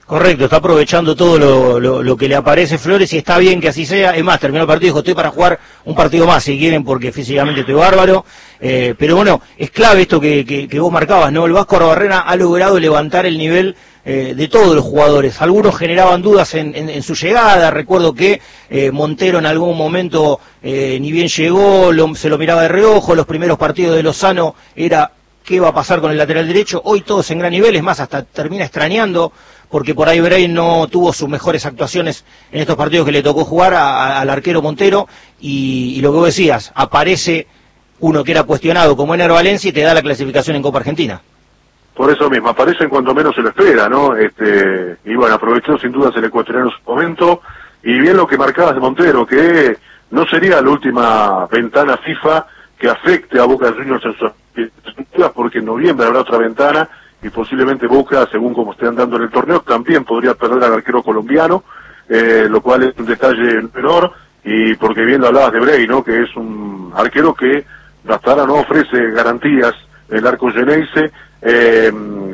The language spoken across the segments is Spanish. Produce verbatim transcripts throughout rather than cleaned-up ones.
Correcto, está aprovechando todo lo, lo, lo que le aparece Flores y está bien que así sea. Es más, terminó el partido y dijo, estoy para jugar un partido más si quieren porque físicamente estoy bárbaro. Eh, pero bueno, es clave esto que, que, que vos marcabas, ¿no? El Vasco Arruabarrena ha logrado levantar el nivel eh, de todos los jugadores. Algunos generaban dudas en, en, en su llegada. Recuerdo que eh, Montero en algún momento eh, ni bien llegó, lo, se lo miraba de reojo. Los primeros partidos de Lozano era qué va a pasar con el lateral derecho. Hoy todos en gran nivel, es más, hasta termina extrañando porque por ahí Bray no tuvo sus mejores actuaciones en estos partidos que le tocó jugar a, a, al arquero Montero, y, y lo que vos decías, aparece uno que era cuestionado como Ener Valencia y te da la clasificación en Copa Argentina. Por eso mismo, aparece en cuanto menos se lo espera, ¿no? Este, y bueno, aprovechó sin duda el ecuatoriano su momento, y bien lo que marcabas de Montero, que no sería la última ventana FIFA que afecte a Boca Juniors en sus expectativas, porque en noviembre habrá otra ventana, y posiblemente Boca, según como esté andando en el torneo, también podría perder al arquero colombiano, eh, lo cual es un detalle menor, y porque bien lo hablabas de Bray, ¿no? Que es un arquero que hasta ahora no ofrece garantías en el arco Geneise, eh,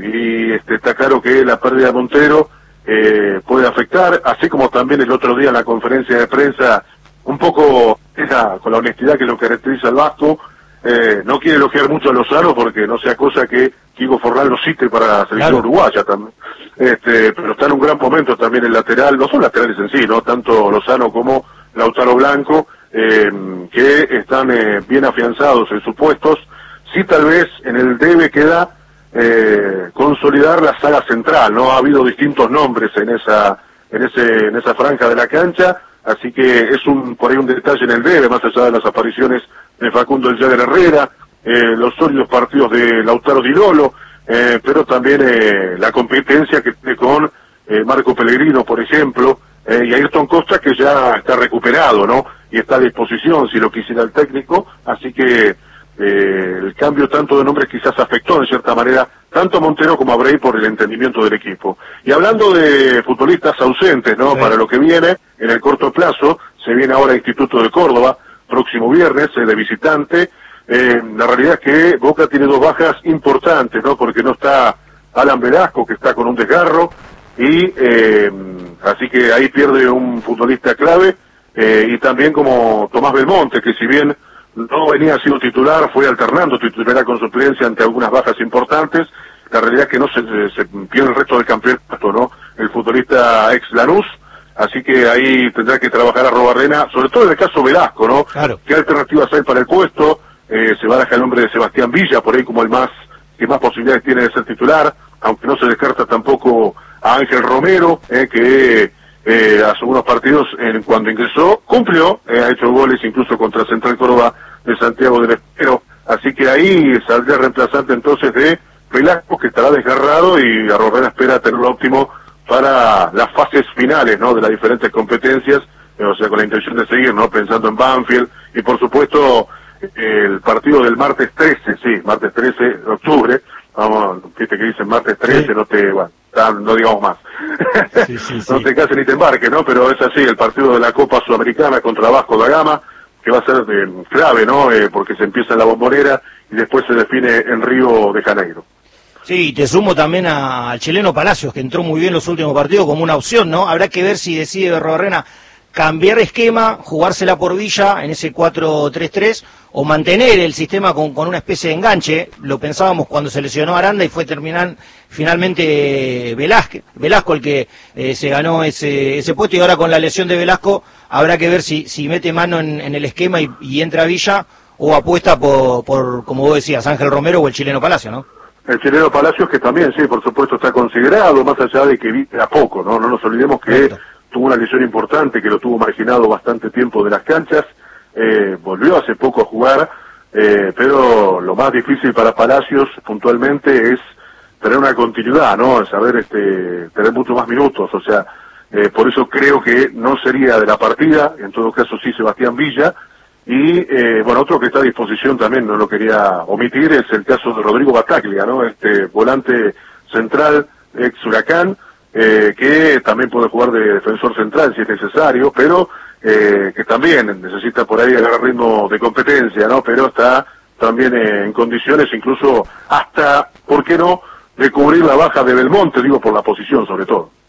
y este, está claro que la pérdida de Montero eh, puede afectar, así como también el otro día en la conferencia de prensa, un poco esa, con la honestidad que lo caracteriza al Vasco. Eh, no quiere elogiar mucho a Lozano porque no sea cosa que Kiko Forlán lo cite para la selección claro. uruguaya también. Este, pero está en un gran momento también el lateral, no son laterales en sí, no tanto Lozano como Lautaro Blanco, eh, que están eh, bien afianzados en sus puestos. Sí, tal vez en el debe queda eh, consolidar la saga central, no ha habido distintos nombres en esa en ese en esa franja de la cancha, así que es un por ahí un detalle en el debe, más allá de las apariciones de Facundo El Jagger Herrera, eh, los sólidos partidos de Lautaro Di Lolo, eh, pero también eh, la competencia que tiene con eh, Marco Pellegrino, por ejemplo, eh, y Ayrton Costa, que ya está recuperado, ¿no? Y está a disposición si lo quisiera el técnico, así que eh, el cambio tanto de nombres quizás afectó de cierta manera tanto a Montero como a Bray por el entendimiento del equipo. Y hablando de futbolistas ausentes, ¿no? Sí. Para lo que viene, en el corto plazo, se viene ahora Instituto de Córdoba, próximo viernes, eh, de visitante. Eh, la realidad es que Boca tiene dos bajas importantes, ¿no? Porque no está Alan Velasco, que está con un desgarro, y eh, así que ahí pierde un futbolista clave, eh, y también como Tomás Belmonte, que si bien no venía siendo titular, fue alternando titular con suplencia ante algunas bajas importantes. La realidad es que no se, se, se pierde el resto del campeonato, ¿no? El futbolista ex Lanús, así que ahí tendrá que trabajar a Arruabarrena, sobre todo en el caso Velasco, ¿no? Claro. ¿Qué alternativas hay para el puesto? Eh, se baraja el nombre de Sebastián Villa, por ahí como el más, que más posibilidades tiene de ser titular, aunque no se descarta tampoco a Ángel Romero, eh, que eh, hace unos partidos en, cuando ingresó, cumplió, eh, ha hecho goles incluso contra Central Córdoba de Santiago del Estero, así que ahí saldría reemplazante entonces de Velasco, que estará desgarrado, y Arruabarrena espera tener lo óptimo para las fases finales, ¿no? De las diferentes competencias, eh, o sea, con la intención de seguir, ¿no? Pensando en Banfield, y por supuesto el partido del martes trece, sí, martes trece de octubre, vamos, viste que dicen martes trece, sí. no te, bueno, no digamos más, sí, sí, sí. no te cases ni te embarques, ¿no? Pero es así, el partido de la Copa Sudamericana contra Vasco da Gama, que va a ser de, clave, ¿no? Eh, porque se empieza en la Bombonera y después se define en Río de Janeiro. Sí, y te sumo también al chileno Palacios, que entró muy bien los últimos partidos como una opción, ¿no? Habrá que ver si decide Arruabarrena cambiar esquema, jugársela por Villa en ese cuatro tres tres, o mantener el sistema con, con una especie de enganche. Lo pensábamos cuando se lesionó Aranda y fue terminar finalmente Velázquez, Velasco el que eh, se ganó ese, ese puesto, y ahora con la lesión de Velasco habrá que ver si, si mete mano en, en el esquema y, y entra Villa, o apuesta por, por, como vos decías, Ángel Romero o el chileno Palacio, ¿no? El chileno Palacios, que también, sí, por supuesto está considerado, más allá de que vive a poco, ¿no? No nos olvidemos que Perfecto. tuvo una lesión importante, que lo tuvo marginado bastante tiempo de las canchas, eh, volvió hace poco a jugar, eh, pero lo más difícil para Palacios puntualmente es tener una continuidad, ¿no? Saber este, tener muchos más minutos, o sea, eh, por eso creo que no sería de la partida, en todo caso sí Sebastián Villa, y eh, bueno, otro que está a disposición también, no lo quería omitir, es el caso de Rodrigo Bataglia, ¿no? Este volante central, ex Huracán, eh, que también puede jugar de defensor central si es necesario, pero eh, que también necesita por ahí agarrar ritmo de competencia, ¿no? Pero está también eh, en condiciones incluso hasta, ¿por qué no?, de cubrir la baja de Belmonte, digo por la posición sobre todo.